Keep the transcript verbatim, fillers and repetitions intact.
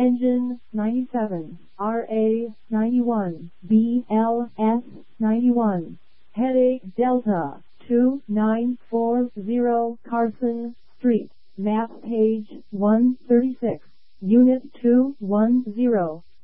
Engine ninety-seven, R A ninety-one, B L S ninety-one. Headache Delta two nine four zero Carson Street, map page one thirty-six, Unit two one zero.